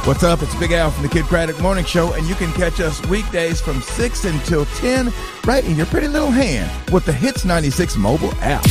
What's up? It's Big Al from the Kid Craddock Morning Show, and you can catch us weekdays from 6 until 10 right in your pretty little hand with the Hits 96 mobile app.